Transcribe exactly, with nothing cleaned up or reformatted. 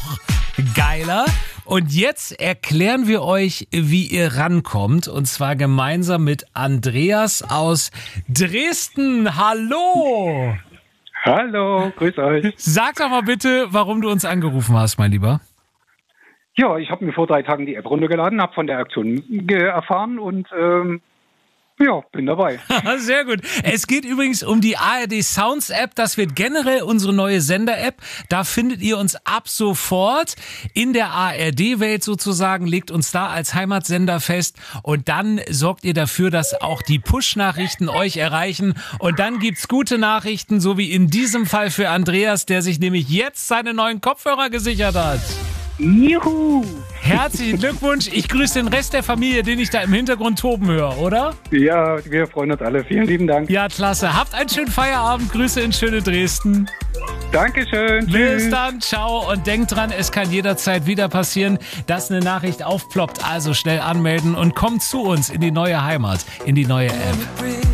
geiler. Und jetzt erklären wir euch, wie ihr rankommt. Und zwar gemeinsam mit Andreas aus Dresden. Hallo! Hallo, grüß euch. Sag doch mal bitte, warum du uns angerufen hast, mein Lieber. Ja, ich habe mir vor drei Tagen die App runtergeladen, habe von der Aktion erfahren und ähm, ja, bin dabei. Sehr gut. Es geht übrigens um die A R D Sounds App. Das wird generell unsere neue Sender-App. Da findet ihr uns ab sofort in der A R D-Welt sozusagen, legt uns da als Heimatsender fest und dann sorgt ihr dafür, dass auch die Push-Nachrichten euch erreichen und dann gibt's gute Nachrichten, so wie in diesem Fall für Andreas, der sich nämlich jetzt seine neuen Kopfhörer gesichert hat. Juhu! Herzlichen Glückwunsch. Ich grüße den Rest der Familie, den ich da im Hintergrund toben höre, oder? Ja, wir freuen uns alle. Vielen lieben Dank. Ja, klasse. Habt einen schönen Feierabend. Grüße in schöne Dresden. Dankeschön. Bis Tschüss. dann. Ciao. Und denkt dran, es kann jederzeit wieder passieren, dass eine Nachricht aufploppt. Also schnell anmelden und kommt zu uns in die neue Heimat, in die neue App.